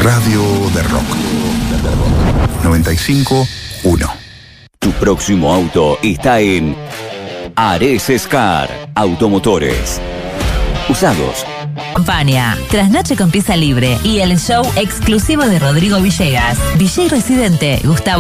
Radio de Rock. 95.1. Tu próximo auto está en Ares Scar Automotores. Usados. Campaña, trasnoche con pieza libre y el show exclusivo de Rodrigo Villegas. DJ residente, Gustavo